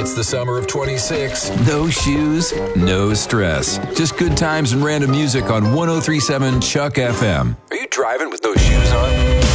It's the summer of 26. No shoes, no stress. Just good times and random music on 103.7 Chuck FM. Are you driving with those shoes on?